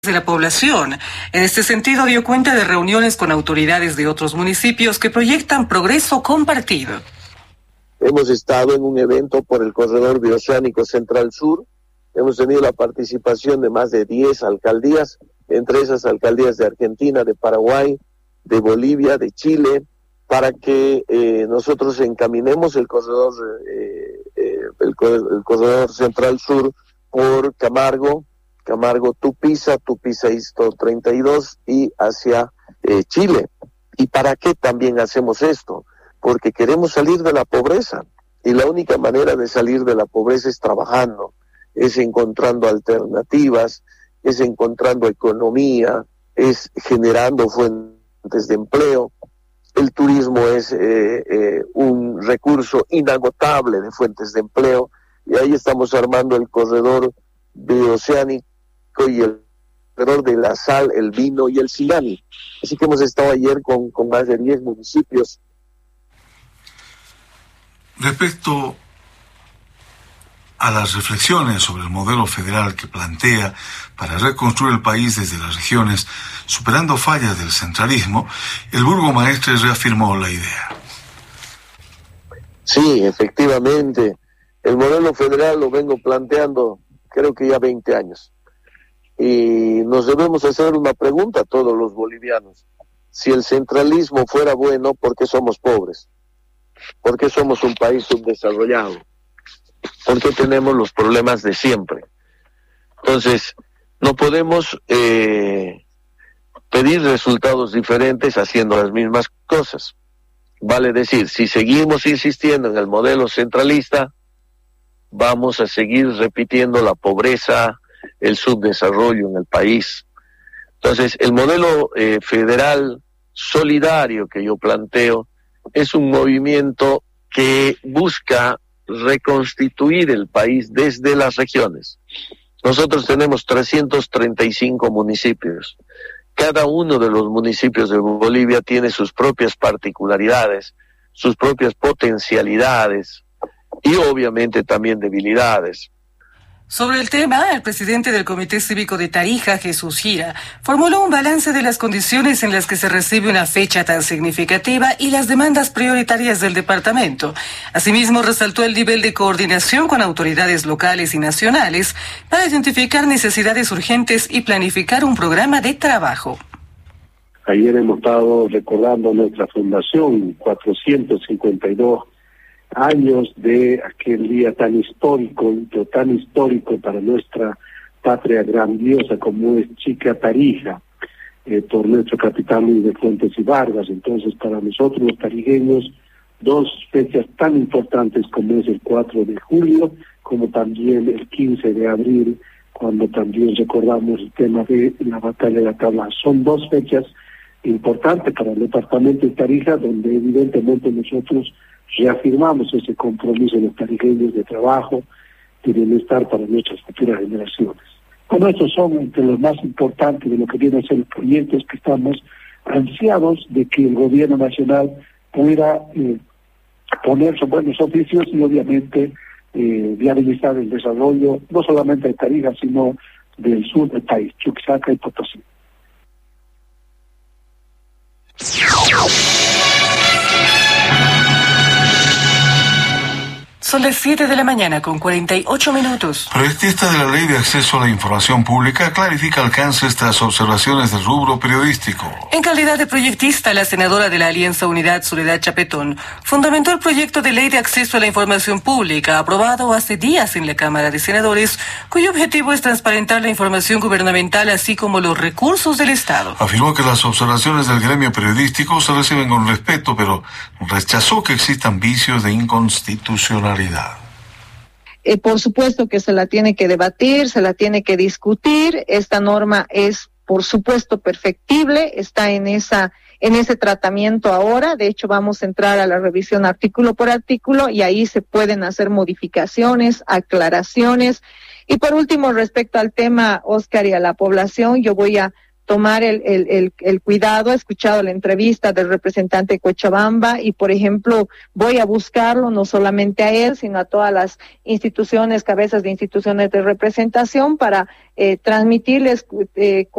de la población. En este sentido, dio cuenta de reuniones con autoridades de otros municipios que proyectan progreso compartido. Hemos estado en un evento por el corredor bioceánico Central Sur. Hemos tenido la participación de más de 10 alcaldías, entre esas alcaldías de Argentina, de Paraguay, de Bolivia, de Chile, para que nosotros encaminemos el corredor Central Sur por Camargo, Tupiza, Isto 32 y hacia Chile. ¿Y para qué también hacemos esto? Porque queremos salir de la pobreza, y la única manera de salir de la pobreza es trabajando, es encontrando alternativas, es encontrando economía, es generando fuentes de empleo. El turismo es un recurso inagotable de fuentes de empleo, y ahí estamos armando el corredor bioceánico y el corredor de la sal, el vino y el Silani. Así que hemos estado ayer con más de 10 municipios. Respecto a las reflexiones sobre el modelo federal que plantea para reconstruir el país desde las regiones, superando fallas del centralismo, el burgomaestre reafirmó la idea. Sí, efectivamente, el modelo federal lo vengo planteando creo que ya 20 años. Y nos debemos hacer una pregunta a todos los bolivianos. Si el centralismo fuera bueno, ¿por qué somos pobres? ¿Por qué somos un país subdesarrollado? ¿Por qué tenemos los problemas de siempre? Entonces, no podemos pedir resultados diferentes haciendo las mismas cosas. Vale decir, si seguimos insistiendo en el modelo centralista, vamos a seguir repitiendo la pobreza, el subdesarrollo en el país. Entonces, el modelo federal solidario que yo planteo es un movimiento que busca reconstituir el país desde las regiones. Nosotros tenemos 335 municipios. Cada uno de los municipios de Bolivia tiene sus propias particularidades, sus propias potencialidades y obviamente también debilidades. Sobre el tema, el presidente del Comité Cívico de Tarija, Jesús Gira, formuló un balance de las condiciones en las que se recibe una fecha tan significativa y las demandas prioritarias del departamento. Asimismo, resaltó el nivel de coordinación con autoridades locales y nacionales para identificar necesidades urgentes y planificar un programa de trabajo. Ayer hemos estado recordando nuestra fundación, 452 años de aquel día tan histórico para nuestra patria grandiosa como es Chica Tarija, por nuestro capitán Luis de Fuentes y Vargas. Entonces, para nosotros los tarijeños, dos fechas tan importantes como es el 4 de julio, como también el 15 de abril, cuando también recordamos el tema de la batalla de la Tabla. Son dos fechas importantes para el departamento de Tarija, donde evidentemente nosotros reafirmamos ese compromiso de los tarijeños de trabajo, de bienestar para nuestras futuras generaciones. Bueno, estos son entre los más importantes de lo que vienen a ser los proyectos que estamos ansiados de que el gobierno nacional pueda poner sus buenos oficios y obviamente viabilizar el desarrollo no solamente de Tarija, sino del sur del país, Chuquisaca y Potosí. Son las 7 de la mañana con 48 minutos. Proyectista de la Ley de Acceso a la Información Pública clarifica alcances tras observaciones del rubro periodístico. En calidad de proyectista, la senadora de la Alianza Unidad, Soledad Chapetón, fundamentó el proyecto de Ley de Acceso a la Información Pública, aprobado hace días en la Cámara de Senadores, cuyo objetivo es transparentar la información gubernamental así como los recursos del Estado. Afirmó que las observaciones del gremio periodístico se reciben con respeto, pero rechazó que existan vicios de inconstitucionalidad. Por supuesto que se la tiene que debatir, se la tiene que discutir. Esta norma es, por supuesto, perfectible, está en ese tratamiento ahora. De hecho, vamos a entrar a la revisión artículo por artículo y ahí se pueden hacer modificaciones, aclaraciones. Y por último, respecto al tema, Oscar, y a la población, yo voy a tomar el cuidado. He escuchado la entrevista del representante de Cochabamba y, por ejemplo, voy a buscarlo no solamente a él, sino a todas las instituciones, cabezas de instituciones de representación para transmitirles